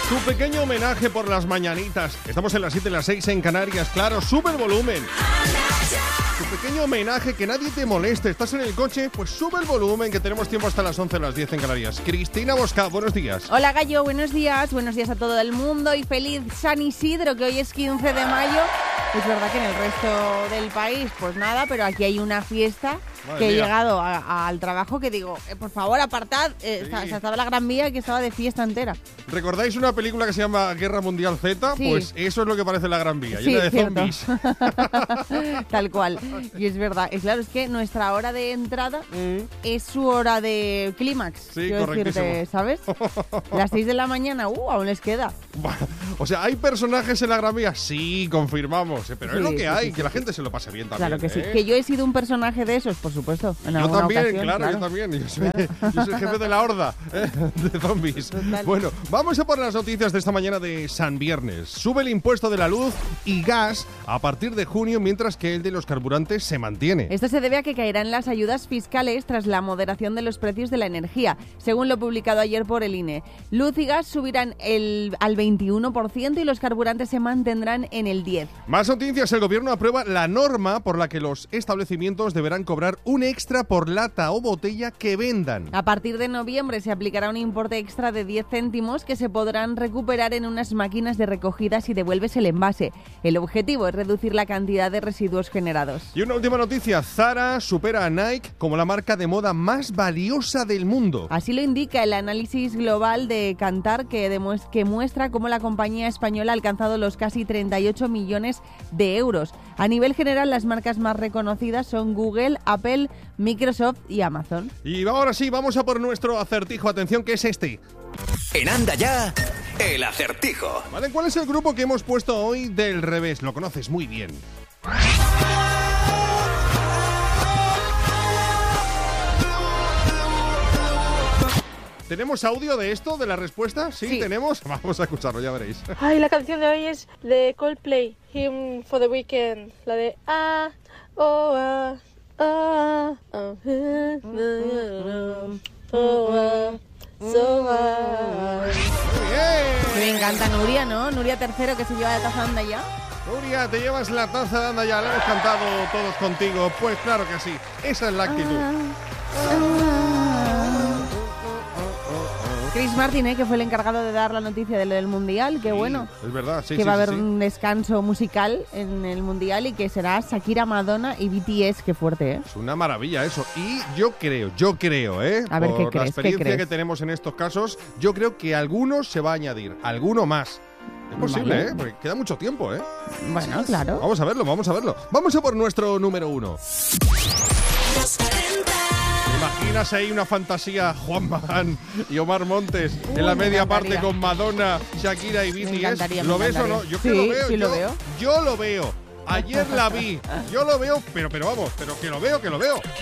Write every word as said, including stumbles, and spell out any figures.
Tu pequeño homenaje por las mañanitas. Estamos en las siete y las seis en Canarias, claro, sube el volumen. Tu pequeño homenaje, que nadie te moleste. ¿Estás en el coche? Pues sube el volumen, que tenemos tiempo hasta las once o las diez en Canarias. Cristina Bosca, buenos días. Hola Gallo, buenos días. Buenos días a todo el mundo y feliz San Isidro, que hoy es quince de mayo. Es verdad que en el resto del país, pues nada, pero aquí hay una fiesta. Madre que mía. He llegado a, a, al trabajo que digo, eh, por favor, apartad. Eh, sí. está, estaba la Gran Vía que estaba de fiesta entera. ¿Recordáis una película que se llama Guerra Mundial Z? Sí. Pues eso es lo que parece la Gran Vía, sí, llena de cierto. zombies. Tal cual. Y es verdad. Es claro, es que nuestra hora de entrada mm. es su hora de clímax. Sí, correctísimo. ¿Sabes? Las seis de la mañana, uh, aún les queda. O sea, ¿hay personajes en la Gran Vía? Sí, confirmamos. ¿eh? Pero sí, es lo que sí, hay, sí, que sí, la gente se lo pase bien también. Claro que ¿eh? sí. Que yo he sido un personaje de esos, por supuesto. En yo también, ocasión, claro, claro, yo también. Yo soy, claro. yo soy el jefe de la horda ¿eh? de zombies. Total. Bueno, vamos a por las noticias de esta mañana de San Viernes. Sube el impuesto de la luz y gas a partir de junio, mientras que el de los carburantes se mantiene. Esto se debe a que caerán las ayudas fiscales tras la moderación de los precios de la energía, según lo publicado ayer por el I N E. Luz y gas subirán el, al veintiuno por ciento y los carburantes se mantendrán en el diez por ciento. Más noticias. El gobierno aprueba la norma por la que los establecimientos deberán cobrar un extra por lata o botella que vendan. A partir de noviembre se aplicará un importe extra de diez céntimos que se podrán recuperar en unas máquinas de recogida si devuelves el envase. El objetivo es reducir la cantidad de residuos generados. Y una última noticia. Zara supera a Nike como la marca de moda más valiosa del mundo. Así lo indica el análisis global de Kantar, que, demuestra, que muestra cómo la compañía española ha alcanzado los casi treinta y ocho millones de euros. A nivel general, las marcas más reconocidas son Google, Apple, Microsoft y Amazon. Y ahora sí, vamos a por nuestro acertijo. Atención, que es este. En Anda Ya, el acertijo. Vale, ¿cuál es el grupo que hemos puesto hoy del revés? Lo conoces muy bien. ¿Tenemos audio de esto, de la respuesta? ¿Sí, sí, tenemos? Vamos a escucharlo, ya veréis. Ay, la canción de hoy es de Coldplay, Hymn for the Weekend. La de ah, oh, ah, ah, oh, oh, ah, so ah. Muy bien. Me encanta Nuria, ¿no? Nuria Tercero, que se lleva la taza de Anda Ya. Nuria, te llevas la taza de Anda Ya. La hemos cantado todos contigo. Pues claro que sí. Esa es la actitud. Ah, ah. Chris Martin, ¿eh? que fue el encargado de dar la noticia de lo del Mundial, que sí, bueno, es verdad, sí, que sí, va sí, a haber sí. un descanso musical en el Mundial y que será Shakira, Madonna y B T S, qué fuerte, ¿eh? Es una maravilla eso, y yo creo, yo creo, ¿eh? A ver, por ¿qué la crees? experiencia ¿Qué crees? que tenemos en estos casos, yo creo que algunos se va a añadir, alguno más. Es posible, vale. ¿eh? Porque queda mucho tiempo, ¿eh? Bueno, claro. Vamos a verlo, vamos a verlo. Vamos a por nuestro número uno. ¿Imaginas ahí una fantasía Juan Magán y Omar Montes uh, en la media parte con Madonna, Shakira y B T S? ¿Lo ves o no? Yo sí, que lo veo. Sí, yo, lo veo. Yo lo veo. Ayer la vi. Yo lo veo, pero, pero vamos, pero que lo veo, que lo veo.